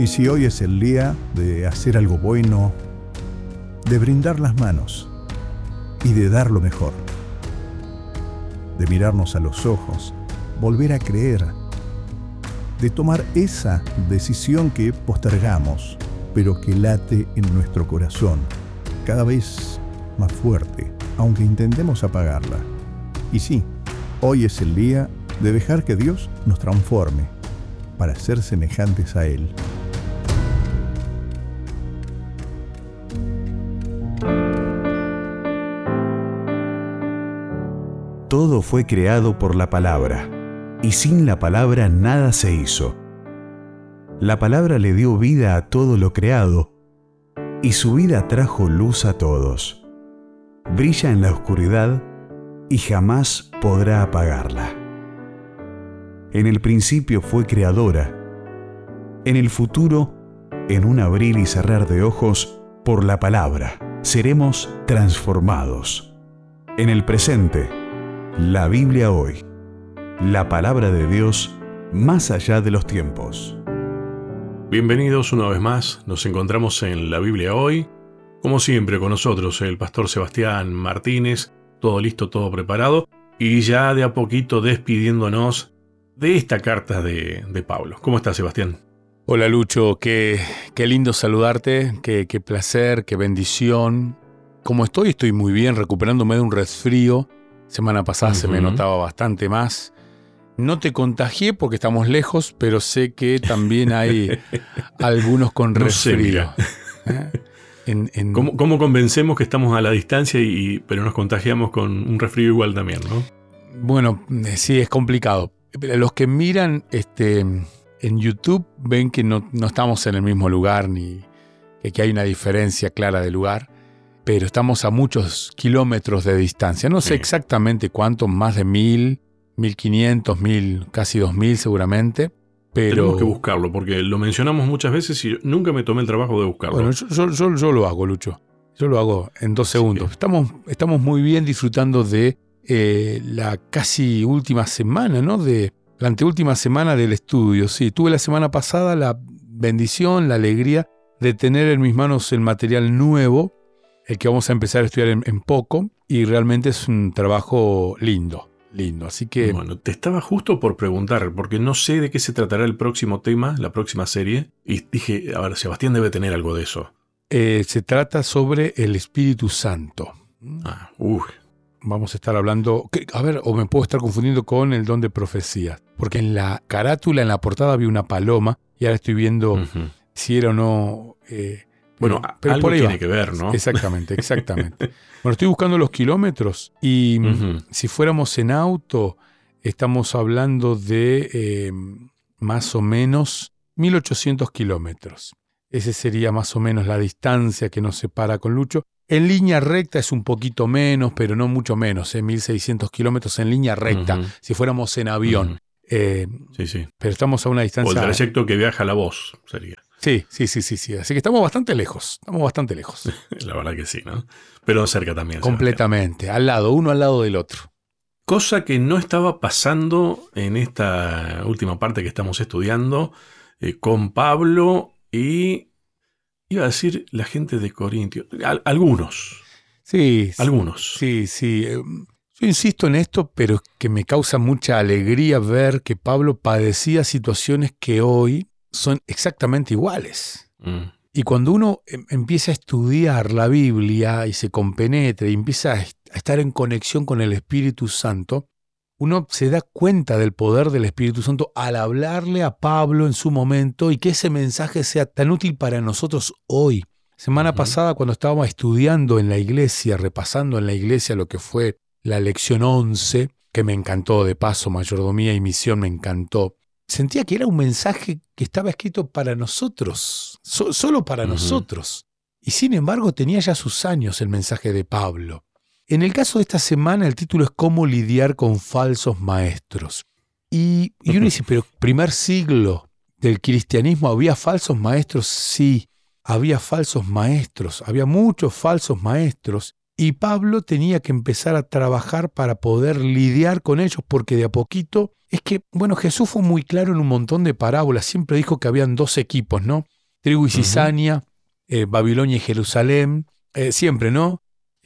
Y si hoy es el día de hacer algo bueno, de brindar las manos y de dar lo mejor, de mirarnos a los ojos, volver a creer, de tomar esa decisión que postergamos, pero que late en nuestro corazón, cada vez más fuerte, aunque intentemos apagarla. Y sí, hoy es el día de dejar que Dios nos transforme para ser semejantes a Él. Todo fue creado por la palabra, y sin la palabra nada se hizo. La palabra le dio vida a todo lo creado, y su vida trajo luz a todos. Brilla en la oscuridad y jamás podrá apagarla. En el principio fue creadora. En el futuro, en un abrir y cerrar de ojos, por la palabra, seremos transformados. En el presente, la Biblia hoy, la palabra de Dios más allá de los tiempos. Bienvenidos una vez más, nos encontramos en la Biblia hoy, como siempre con nosotros el pastor Sebastián Martínez, todo listo, todo preparado, y ya de a poquito despidiéndonos de esta carta de Pablo. ¿Cómo estás, Sebastián? Hola Lucho, qué lindo saludarte, qué placer, qué bendición. ¿Cómo estoy? Estoy muy bien, recuperándome de un resfrío. Semana pasada se me notaba bastante más. No te contagié porque estamos lejos, pero sé que también hay algunos con resfrío. ¿Cómo convencemos que estamos a la distancia pero nos contagiamos con un resfrío igual también, no? Bueno, sí, es complicado. Los que miran en YouTube ven que no estamos en el mismo lugar, ni que hay una diferencia clara de lugar. Pero estamos a muchos kilómetros de distancia. No sé exactamente cuánto, más de 1.000, 1.500, 1.000, casi 2.000 seguramente. Pero tenemos que buscarlo, porque lo mencionamos muchas veces y nunca me tomé el trabajo de buscarlo. Bueno, yo lo hago, Lucho. Yo lo hago en 2 segundos. Sí. Estamos muy bien disfrutando de la casi última semana, ¿no? De la anteúltima semana del estudio. Sí, tuve la semana pasada la bendición, la alegría de tener en mis manos el material nuevo, el que vamos a empezar a estudiar en poco, y realmente es un trabajo lindo, así que... Bueno, te estaba justo por preguntar, porque no sé de qué se tratará el próximo tema, la próxima serie, y dije, a ver, Sebastián debe tener algo de eso. Se trata sobre el Espíritu Santo. Vamos a estar hablando, o me puedo estar confundiendo con el don de profecía, porque en la carátula, en la portada, había una paloma, y ahora estoy viendo si era o no... Bueno, pero algo tiene que ver, ¿no? Exactamente. Bueno, estoy buscando los kilómetros y si fuéramos en auto, estamos hablando de más o menos 1.800 kilómetros. Esa sería más o menos la distancia que nos separa con Lucho. En línea recta es un poquito menos, pero no mucho menos, 1.600 kilómetros en línea recta, si fuéramos en avión. Sí. Pero estamos a una distancia... O el trayecto que viaja la voz sería. Sí. Así que estamos bastante lejos. La verdad que sí, ¿no? Pero cerca también. Completamente. Al lado, uno al lado del otro. Cosa que no estaba pasando en esta última parte que estamos estudiando con Pablo y, iba a decir, la gente de Corintio. Algunos. Sí. Algunos. Sí. Yo insisto en esto, pero es que me causa mucha alegría ver que Pablo padecía situaciones que hoy son exactamente iguales. Y cuando uno empieza a estudiar la Biblia y se compenetra y empieza a estar en conexión con el Espíritu Santo, uno se da cuenta del poder del Espíritu Santo al hablarle a Pablo en su momento y que ese mensaje sea tan útil para nosotros hoy. Semana pasada, cuando estábamos estudiando en la iglesia, repasando en la iglesia lo que fue la lección 11, que me encantó, de paso, mayordomía y misión me encantó, sentía que era un mensaje que estaba escrito para nosotros, solo para nosotros. Y sin embargo tenía ya sus años el mensaje de Pablo. En el caso de esta semana el título es ¿Cómo lidiar con falsos maestros? Y uno dice, pero primer siglo del cristianismo, ¿había falsos maestros? Sí, había falsos maestros, había muchos falsos maestros. Y Pablo tenía que empezar a trabajar para poder lidiar con ellos, porque de a poquito, es que, bueno, Jesús fue muy claro en un montón de parábolas, siempre dijo que habían 2 equipos, ¿no? trigo y cizaña, Babilonia y Jerusalén, siempre, ¿no?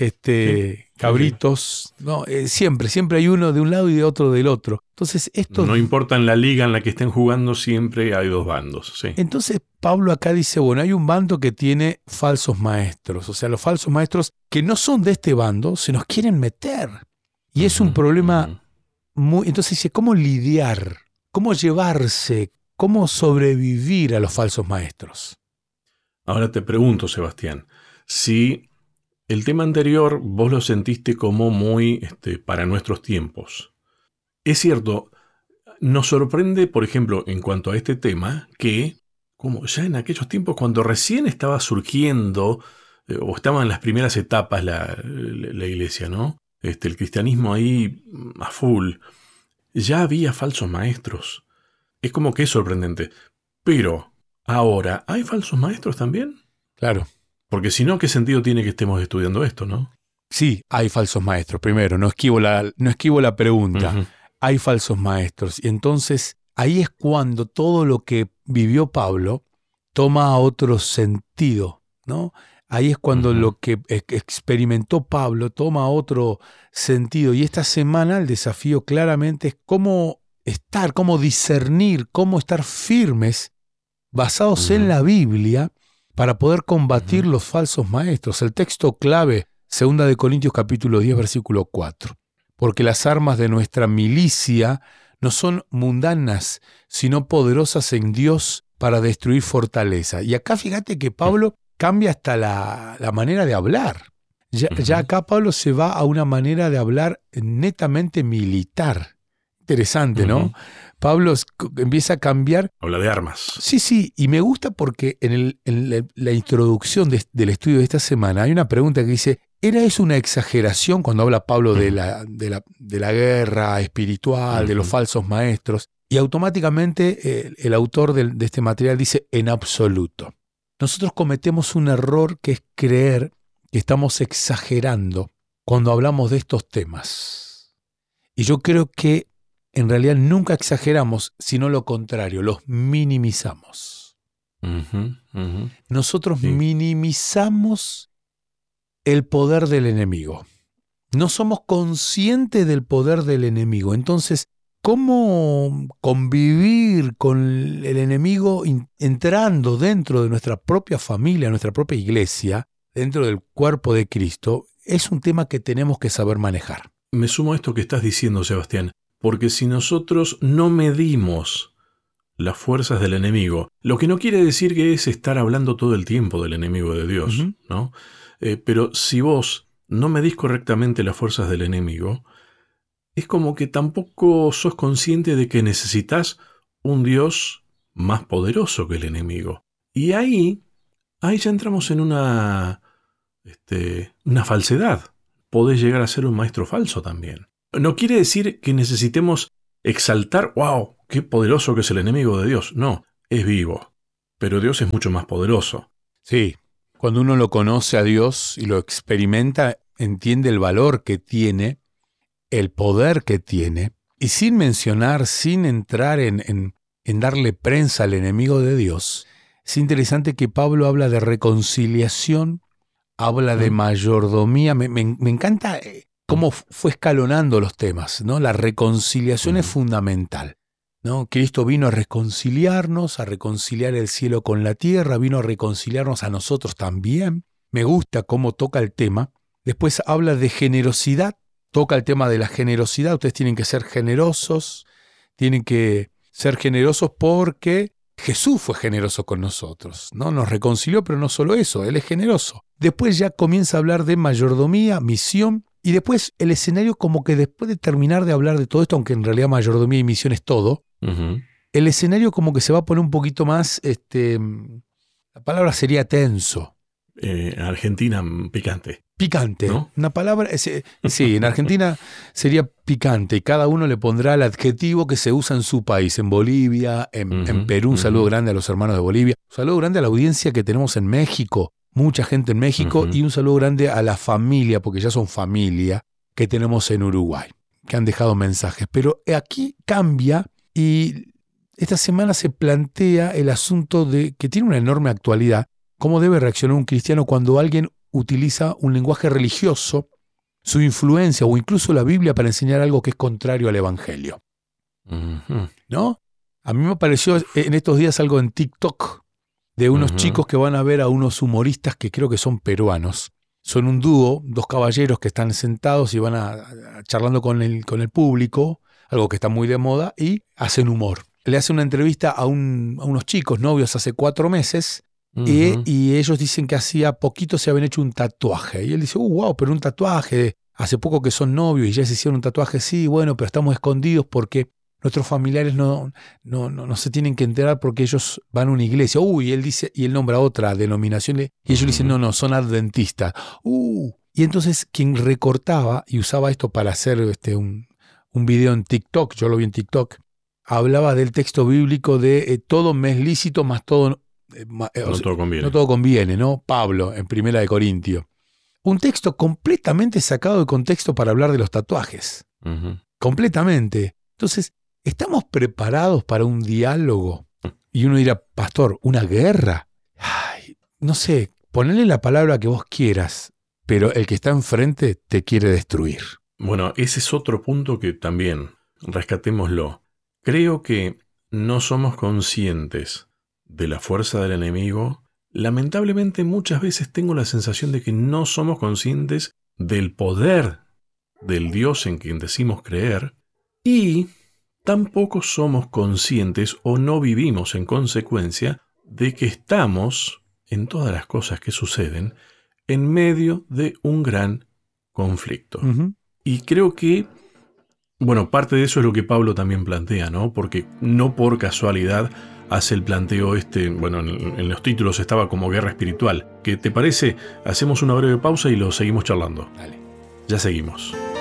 Cabritos, ¿no? Siempre hay uno de un lado y de otro del otro. Entonces, esto... No importa en la liga en la que estén jugando, siempre hay dos bandos, sí. Entonces, Pablo acá dice, bueno, hay un bando que tiene falsos maestros. O sea, los falsos maestros que no son de este bando, se nos quieren meter. Y es un problema muy... Entonces dice, ¿cómo lidiar? ¿Cómo llevarse? ¿Cómo sobrevivir a los falsos maestros? Ahora te pregunto, Sebastián, si el tema anterior vos lo sentiste como muy para nuestros tiempos. Es cierto, nos sorprende, por ejemplo, en cuanto a este tema, que como ya en aquellos tiempos, cuando recién estaba surgiendo, o estaban en las primeras etapas la iglesia, ¿no? El cristianismo ahí a full, ya había falsos maestros. Es como que es sorprendente. Pero ahora, ¿hay falsos maestros también? Claro. Porque si no, ¿qué sentido tiene que estemos estudiando esto, no? Sí, hay falsos maestros. Primero, no esquivo la pregunta. Uh-huh. Hay falsos maestros. Y entonces, ahí es cuando todo lo que vivió Pablo toma otro sentido, ¿no? Ahí es cuando lo que experimentó Pablo toma otro sentido. Y esta semana el desafío claramente es cómo estar, cómo discernir, cómo estar firmes, basados en la Biblia, para poder combatir los falsos maestros. El texto clave, 2 Corintios capítulo 10, versículo 4. Porque las armas de nuestra milicia no son mundanas, sino poderosas en Dios para destruir fortaleza. Y acá fíjate que Pablo cambia hasta la manera de hablar. Ya acá Pablo se va a una manera de hablar netamente militar. Interesante, ¿no? Pablo empieza a cambiar. Habla de armas. Sí, y me gusta porque en la introducción del estudio de esta semana hay una pregunta que dice, ¿era eso una exageración cuando habla Pablo de la guerra espiritual, de los falsos maestros? Y automáticamente el autor de este material dice, en absoluto. Nosotros cometemos un error que es creer que estamos exagerando cuando hablamos de estos temas. Y yo creo que en realidad nunca exageramos, sino lo contrario, los minimizamos. Nosotros minimizamos el poder del enemigo. No somos conscientes del poder del enemigo. Entonces, ¿cómo convivir con el enemigo entrando dentro de nuestra propia familia, nuestra propia iglesia, dentro del cuerpo de Cristo? Es un tema que tenemos que saber manejar. Me sumo a esto que estás diciendo, Sebastián, porque si nosotros no medimos las fuerzas del enemigo, lo que no quiere decir que es estar hablando todo el tiempo del enemigo de Dios, ¿no? Pero si vos no medís correctamente las fuerzas del enemigo, es como que tampoco sos consciente de que necesitas un Dios más poderoso que el enemigo. Y ahí ya entramos en una falsedad. Podés llegar a ser un maestro falso también. No quiere decir que necesitemos exaltar, ¡wow!, qué poderoso que es el enemigo de Dios. No, es vivo. Pero Dios es mucho más poderoso. Sí, cuando uno lo conoce a Dios y lo experimenta, entiende el valor que tiene, el poder que tiene, y sin mencionar, sin entrar en darle prensa al enemigo de Dios, es interesante que Pablo habla de reconciliación, habla de mayordomía. Me encanta cómo fue escalonando los temas, ¿no? La reconciliación es fundamental, ¿no? Cristo vino a reconciliarnos, a reconciliar el cielo con la tierra, vino a reconciliarnos a nosotros también. Me gusta cómo toca el tema. Después habla de generosidad, toca el tema de la generosidad. Ustedes tienen que ser generosos porque Jesús fue generoso con nosotros, ¿no? Nos reconcilió, pero no solo eso, Él es generoso. Después ya comienza a hablar de mayordomía, misión, y después el escenario, como que después de terminar de hablar de todo esto, aunque en realidad mayordomía y misión es todo, el escenario como que se va a poner un poquito más, la palabra sería tenso. En Argentina, picante. Picante, ¿no? Una palabra, sí, en Argentina sería picante, y cada uno le pondrá el adjetivo que se usa en su país, en Bolivia, en Perú. Un saludo grande a los hermanos de Bolivia, un saludo grande a la audiencia que tenemos en México, mucha gente en México, y un saludo grande a la familia, porque ya son familia, que tenemos en Uruguay, que han dejado mensajes. Pero aquí cambia y esta semana se plantea el asunto de que tiene una enorme actualidad. ¿Cómo debe reaccionar un cristiano cuando alguien utiliza un lenguaje religioso, su influencia o incluso la Biblia para enseñar algo que es contrario al Evangelio? ¿No? A mí me apareció en estos días algo en TikTok de unos chicos que van a ver a unos humoristas que creo que son peruanos. Son un dúo, dos caballeros que están sentados y van charlando con el público, algo que está muy de moda, y hacen humor. Le hacen una entrevista a unos chicos novios hace 4 meses y ellos dicen que hacía poquito se habían hecho un tatuaje. Y él dice, wow, pero un tatuaje, hace poco que son novios y ya se hicieron un tatuaje. Sí, bueno, pero estamos escondidos porque nuestros familiares no se tienen que enterar porque ellos van a una iglesia. Y él dice, y él nombra otra denominación, y ellos dicen, no, son adventistas. Y entonces quien recortaba y usaba esto para hacer un video en TikTok, yo lo vi en TikTok, hablaba del texto bíblico de todo me es lícito, más todo todo conviene. No todo conviene, ¿no? Pablo, en 1 Corintios. Un texto completamente sacado de contexto para hablar de los tatuajes. Completamente. Entonces, ¿estamos preparados para un diálogo? Y uno dirá, pastor, ¿una guerra? Ay, no sé, ponele la palabra que vos quieras, pero el que está enfrente te quiere destruir. Bueno, ese es otro punto que también, rescatémoslo. Creo que no somos conscientes de la fuerza del enemigo. Lamentablemente muchas veces tengo la sensación de que no somos conscientes del poder del Dios en quien decimos creer y tampoco somos conscientes o no vivimos en consecuencia de que estamos, en todas las cosas que suceden, en medio de un gran conflicto. Y creo que, bueno, parte de eso es lo que Pablo también plantea, ¿no? Porque no por casualidad hace el planteo bueno, en los títulos estaba como guerra espiritual. ¿Qué te parece? Hacemos una breve pausa y lo seguimos charlando. Dale. Ya seguimos.